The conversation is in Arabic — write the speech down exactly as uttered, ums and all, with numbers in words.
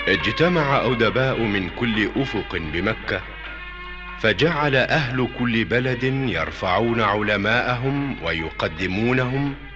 اجتمع أدباء من كل أفق بمكة، فجعل أهل كل بلد يرفعون علماءهم ويقدمونهم